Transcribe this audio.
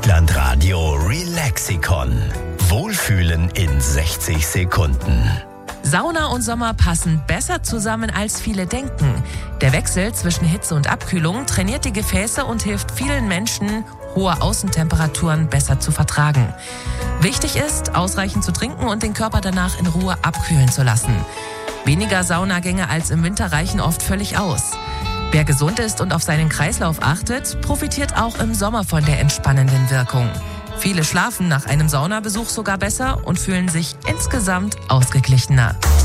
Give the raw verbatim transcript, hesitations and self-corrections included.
Landradio Relaxikon. Wohlfühlen in sechzig Sekunden. Sauna und Sommer passen besser zusammen, als viele denken. Der Wechsel zwischen Hitze und Abkühlung trainiert die Gefäße und hilft vielen Menschen, hohe Außentemperaturen besser zu vertragen. Wichtig ist, ausreichend zu trinken und den Körper danach in Ruhe abkühlen zu lassen. Weniger Saunagänge als im Winter reichen oft völlig aus. Wer gesund ist und auf seinen Kreislauf achtet, profitiert auch im Sommer von der entspannenden Wirkung. Viele schlafen nach einem Saunabesuch sogar besser und fühlen sich insgesamt ausgeglichener.